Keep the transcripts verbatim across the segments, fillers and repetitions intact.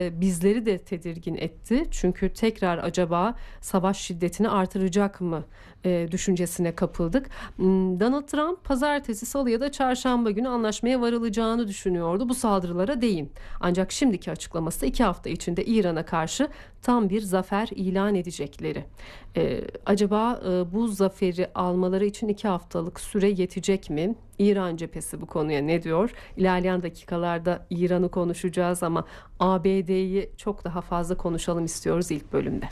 bizleri de tedirgin etti. Çünkü tekrar acaba savaş şiddetini artıracak mı e, düşüncesine kapıldık. Donald Trump pazartesi, salı ya da çarşamba günü anlaşmaya varılacağını düşünüyordu bu saldırılara değin. Ancak şimdiki açıklaması iki hafta içinde İran'a karşı tam bir zafer ilan edecekleri. Ee, acaba e, bu zaferi almaları için iki haftalık süre yetecek mi? İran cephesi bu konuya ne diyor? İlerleyen dakikalarda İran'ı konuşacağız ama A B D'yi çok daha fazla konuşalım istiyoruz ilk bölümde.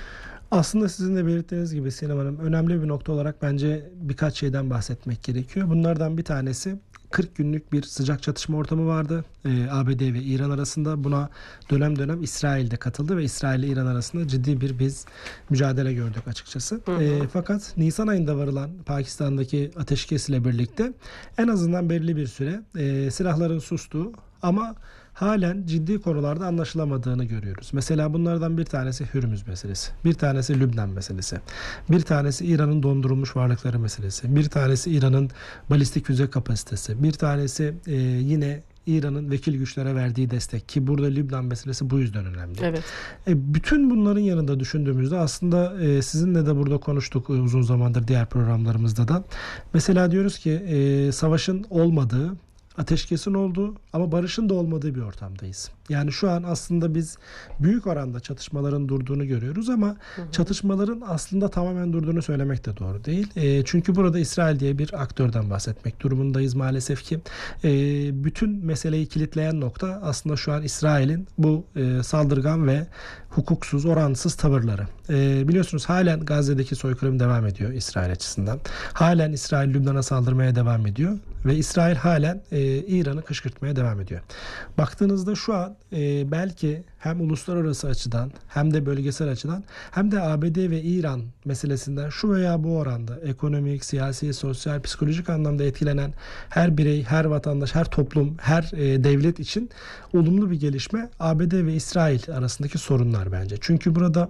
Aslında sizin de belirttiğiniz gibi Sinem Hanım, önemli bir nokta olarak bence birkaç şeyden bahsetmek gerekiyor. Bunlardan bir tanesi kırk günlük bir sıcak çatışma ortamı vardı e, A B D ve İran arasında. Buna dönem dönem İsrail de katıldı ve İsrail ile İran arasında ciddi bir biz mücadele gördük açıkçası. Hı hı. E, fakat Nisan ayında varılan Pakistan'daki ateşkes ile birlikte en azından belirli bir süre e, silahların sustuğu ama halen ciddi konularda anlaşılamadığını görüyoruz. Mesela bunlardan bir tanesi Hürmüz meselesi, bir tanesi Lübnan meselesi, bir tanesi İran'ın dondurulmuş varlıkları meselesi, bir tanesi İran'ın balistik füze kapasitesi, bir tanesi e, yine İran'ın vekil güçlere verdiği destek, ki burada Lübnan meselesi bu yüzden önemli. Evet. E, bütün bunların yanında düşündüğümüzde aslında e, sizinle de burada konuştuk e, uzun zamandır diğer programlarımızda da. Mesela diyoruz ki e, savaşın olmadığı, ateşkesin olduğu ama barışın da olmadığı bir ortamdayız. Yani şu an aslında biz büyük oranda çatışmaların durduğunu görüyoruz ama hı hı. çatışmaların aslında tamamen durduğunu söylemek de doğru değil. E, çünkü burada İsrail diye bir aktörden bahsetmek durumundayız maalesef ki. E, bütün meseleyi kilitleyen nokta aslında şu an İsrail'in bu e, saldırgan ve hukuksuz, oransız tavırları. E, biliyorsunuz halen Gazze'deki soykırım devam ediyor İsrail açısından. Halen İsrail Lübnan'a saldırmaya devam ediyor ve İsrail halen e, İran'ı kışkırtmaya devam ediyor. Baktığınızda şu an e, belki hem uluslararası açıdan hem de bölgesel açıdan hem de A B D ve İran meselesinden şu veya bu oranda ekonomik, siyasi, sosyal, psikolojik anlamda etkilenen her birey, her vatandaş, her toplum, her e, devlet için olumlu bir gelişme A B D ve İsrail arasındaki sorunlar bence. Çünkü burada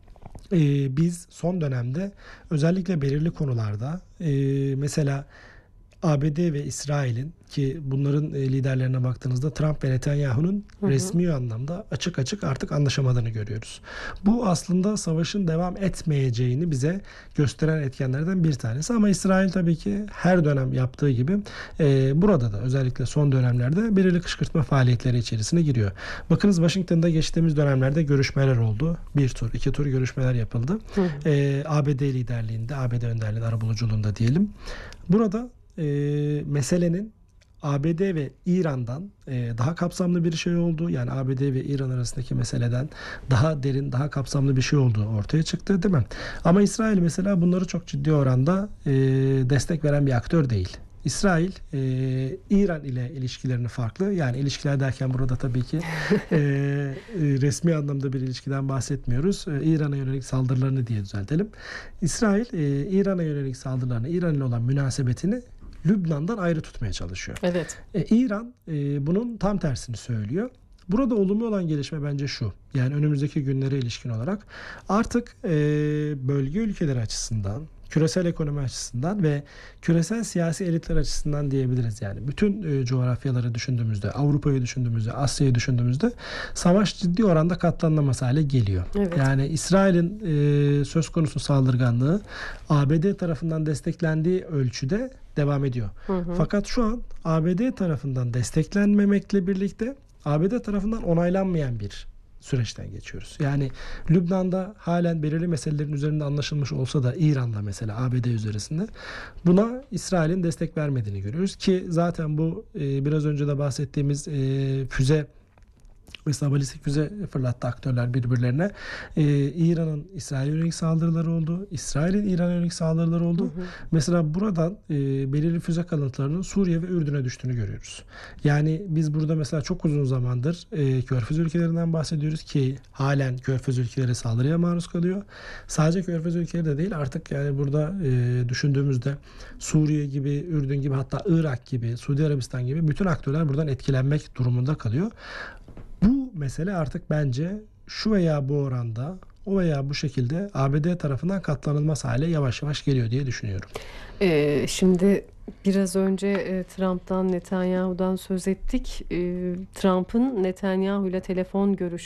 e, biz son dönemde özellikle belirli konularda e, mesela A B D ve İsrail'in, ki bunların liderlerine baktığınızda Trump ve Netanyahu'nun hı hı. resmi anlamda açık açık artık anlaşamadığını görüyoruz. Bu aslında savaşın devam etmeyeceğini bize gösteren etkenlerden bir tanesi. Ama İsrail tabii ki her dönem yaptığı gibi e, burada da özellikle son dönemlerde belirli kışkırtma faaliyetleri içerisine giriyor. Bakınız, Washington'da geçtiğimiz dönemlerde görüşmeler oldu. Bir tur, iki tur görüşmeler yapıldı. Hı hı. E, A B D liderliğinde, A B D önderliğinde, arabuluculuğunda diyelim. Burada e, meselenin A B D ve İran'dan e, daha kapsamlı bir şey oldu. Yani A B D ve İran arasındaki meseleden daha derin, daha kapsamlı bir şey olduğu ortaya çıktı, değil mi? Ama İsrail mesela bunları çok ciddi oranda e, destek veren bir aktör değil. İsrail e, İran ile ilişkilerini farklı. Yani ilişkiler derken burada tabii ki e, e, resmi anlamda bir ilişkiden bahsetmiyoruz. E, İran'a yönelik saldırılarını diye düzeltelim. İsrail e, İran'a yönelik saldırılarını, İran ile olan münasebetini Lübnan'dan ayrı tutmaya çalışıyor. Evet. E, İran e, bunun tam tersini söylüyor. Burada olumlu olan gelişme bence şu. Yani önümüzdeki günlere ilişkin olarak artık e, bölge ülkeleri açısından, küresel ekonomi açısından ve küresel siyasi elitler açısından diyebiliriz. Yani bütün e, coğrafyaları düşündüğümüzde, Avrupa'yı düşündüğümüzde, Asya'yı düşündüğümüzde savaş ciddi oranda katlanamaz hale geliyor. Evet. Yani İsrail'in e, söz konusu saldırganlığı A B D tarafından desteklendiği ölçüde devam ediyor. Hı hı. Fakat şu an A B D tarafından desteklenmemekle birlikte A B D tarafından onaylanmayan bir süreçten geçiyoruz. Yani Lübnan'da halen belirli meselelerin üzerinde anlaşılmış olsa da İran'da mesela A B D üzerinde buna İsrail'in destek vermediğini görüyoruz ki zaten bu e, biraz önce de bahsettiğimiz e, füze mesela balistik füze fırlattı aktörler birbirlerine. Ee, İran'ın İsrail'e yönelik saldırıları oldu. İsrail'in İran'a yönelik saldırıları oldu. Hı hı. Mesela buradan e, belirli füze kalıntılarının Suriye ve Ürdün'e düştüğünü görüyoruz. Yani biz burada mesela çok uzun zamandır e, Körfez ülkelerinden bahsediyoruz ki halen Körfez ülkeleri saldırıya maruz kalıyor. Sadece Körfez ülkeleri de değil, artık yani burada e, düşündüğümüzde Suriye gibi, Ürdün gibi, hatta Irak gibi, Suudi Arabistan gibi bütün aktörler buradan etkilenmek durumunda kalıyor. Bu mesele artık bence şu veya bu oranda, o veya bu şekilde A B D tarafından katlanılmaz hale yavaş yavaş geliyor diye düşünüyorum. Ee, şimdi biraz önce e, Trump'tan, Netanyahu'dan söz ettik. E, Trump'ın Netanyahu ile telefon görüşü